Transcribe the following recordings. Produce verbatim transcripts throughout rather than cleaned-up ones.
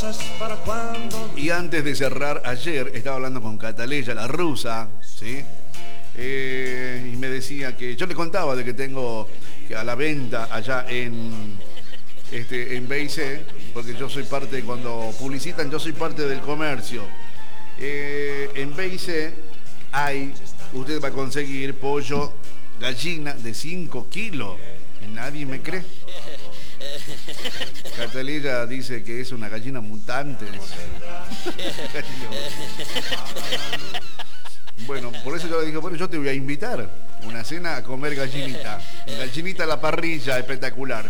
Y antes de cerrar, ayer estaba hablando con Cataleya, la rusa, ¿sí? Eh, y me decía que yo le contaba de que tengo que a la venta allá en este en B I C, porque yo soy parte, cuando publicitan, yo soy parte del comercio. Eh, en B I C hay, usted va a conseguir pollo, gallina de cinco kilos. Y nadie me cree. Catalina dice que es una gallina mutante. Bueno, por eso yo le dije, bueno, yo te voy a invitar una cena a comer gallinita. Gallinita a la parrilla, espectacular.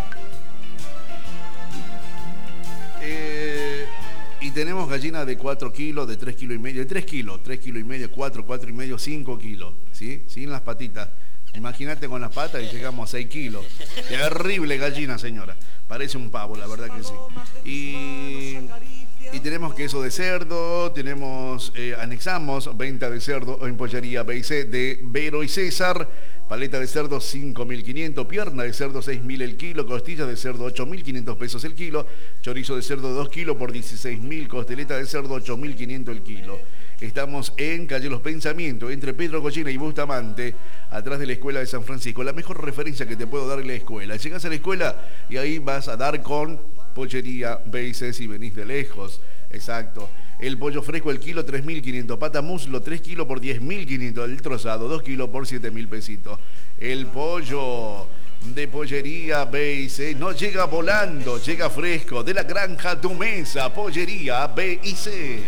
Eh, y tenemos gallina de cuatro kilos, de tres kilos y medio, de tres kilos, tres kilos y medio, cuatro, cuatro y medio, cinco kilos, ¿sí? Sin las patitas. Imagínate con las patas y llegamos a seis kilos. Terrible gallina, señora. Parece un pavo, la verdad que sí. Y, y tenemos queso de cerdo, tenemos, eh, anexamos venta de cerdo en pollería B I C de Vero y César. Paleta de cerdo cinco mil quinientos, pierna de cerdo seis mil el kilo, costilla de cerdo ocho mil quinientos pesos el kilo, chorizo de cerdo dos kilos por dieciséis mil, costeleta de cerdo ocho mil quinientos el kilo. Estamos en Calle Los Pensamientos, entre Pedro Goyena y Bustamante, atrás de la Escuela de San Francisco. La mejor referencia que te puedo dar en la escuela. Llegás a la escuela y ahí vas a dar con pollería B I C si venís de lejos. Exacto. El pollo fresco el kilo tres mil quinientos, pata muslo tres kilos por diez mil quinientos, el trozado dos kilos por siete mil pesitos. El pollo de pollería B I C no llega volando, llega fresco, de la granja a tu mesa, pollería B I C.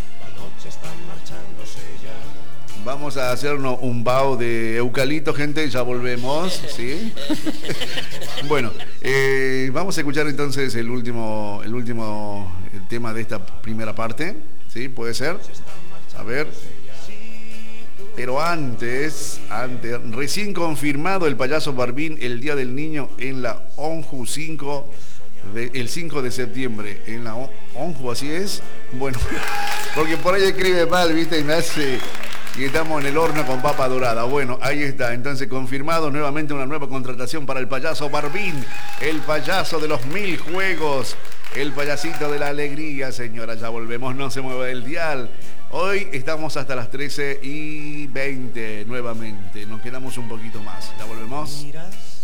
Vamos a hacernos un bao de eucalipto, gente, ya volvemos, ¿sí? Bueno, eh, vamos a escuchar entonces el último, el último el tema de esta primera parte, ¿sí? ¿Puede ser? A ver. Pero antes, antes, recién confirmado el payaso Barbín el Día del Niño en la ONJU cinco, de, el cinco de septiembre, en la ONJU, ¿así es? Bueno, porque por ahí escribe mal, ¿viste? Y me hace... Y estamos en el horno con papa dorada. Bueno, ahí está. Entonces, confirmado nuevamente una nueva contratación para el payaso Barbín. El payaso de los mil juegos. El payasito de la alegría, señora. Ya volvemos, no se mueva el dial. Hoy estamos hasta las trece y veinte nuevamente. Nos quedamos un poquito más. ¿Ya volvemos? Miras